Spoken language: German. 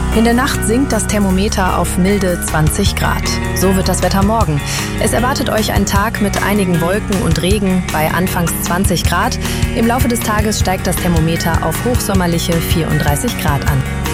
In der Nacht sinkt das Thermometer auf milde 20 Grad. So wird das Wetter morgen. Es erwartet euch ein Tag mit einigen Wolken und Regen bei anfangs 20 Grad. Im Laufe des Tages steigt das Thermometer auf hochsommerliche 34 Grad an.